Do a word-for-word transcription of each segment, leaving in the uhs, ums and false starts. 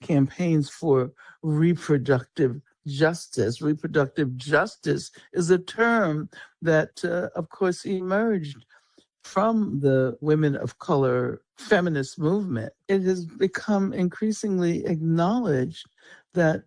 campaigns for reproductive justice. Reproductive justice is a term that, uh, of course, emerged from the women of color feminist movement. It has become increasingly acknowledged that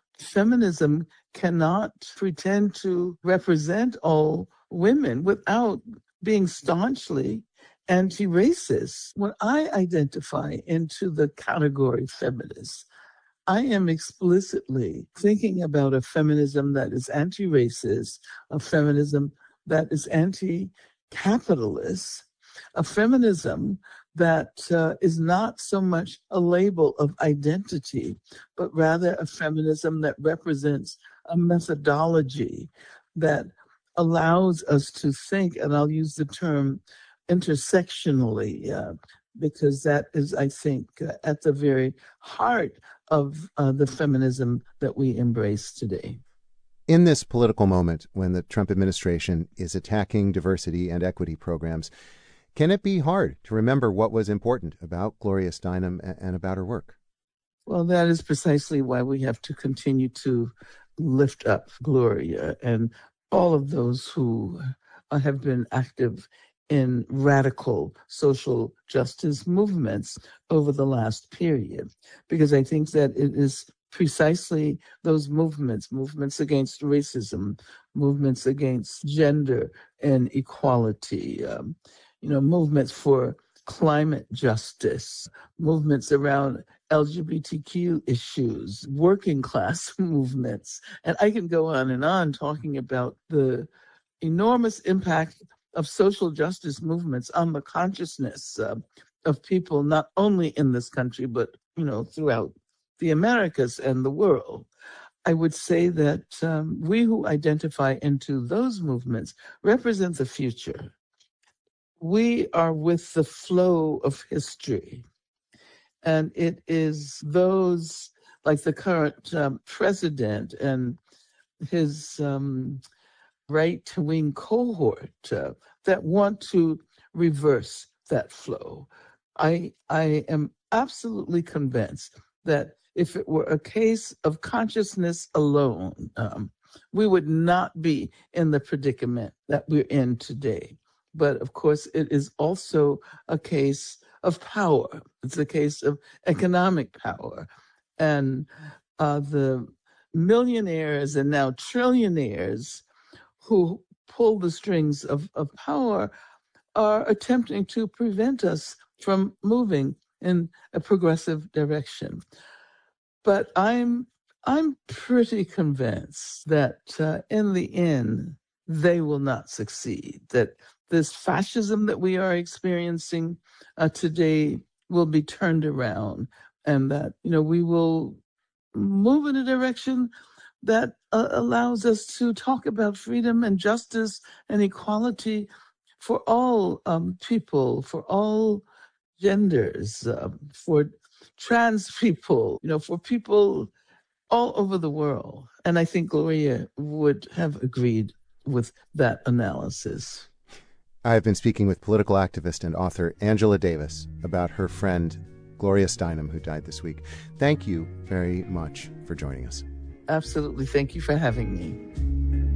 feminism cannot pretend to represent all women without being staunchly anti-racist. When I identify into the category feminist, I am explicitly thinking about a feminism that is anti-racist, a feminism that is anti-capitalist, a feminism that uh, is not so much a label of identity, but rather a feminism that represents a methodology that allows us to think, and I'll use the term intersectionally, uh, because that is, I think, uh, at the very heart of uh, the feminism that we embrace today. In this political moment, when the Trump administration is attacking diversity and equity programs, can it be hard to remember what was important about Gloria Steinem and about her work? Well, that is precisely why we have to continue to lift up Gloria and all of those who have been active in radical social justice movements over the last period, because I think that it is precisely those movements, movements against racism, movements against gender and equality, um, you know, movements for climate justice, movements around L G B T Q issues, working class movements. And I can go on and on talking about the enormous impact of social justice movements on the consciousness uh, of people, not only in this country, but, you know, throughout the Americas and the world. I would say that um, we who identify into those movements represent the future. We are with the flow of history. And it is those like the current um, president and his um, right-wing cohort uh, that want to reverse that flow. I, I am absolutely convinced that if it were a case of consciousness alone, um, we would not be in the predicament that we're in today. But of course, it is also a case of power. It's a case of economic power. And uh, the millionaires and now trillionaires who pull the strings of, of power are attempting to prevent us from moving in a progressive direction. But I'm I'm pretty convinced that uh, in the end, they will not succeed, that this fascism that we are experiencing uh, today will be turned around, and that, you know, we will move in a direction that uh, allows us to talk about freedom and justice and equality for all um, people, for all genders, uh, for trans people, you know, for people all over the world. And I think Gloria would have agreed with that analysis. I've been speaking with political activist and author Angela Davis about her friend Gloria Steinem, who died this week. Thank you very much for joining us. Absolutely. Thank you for having me.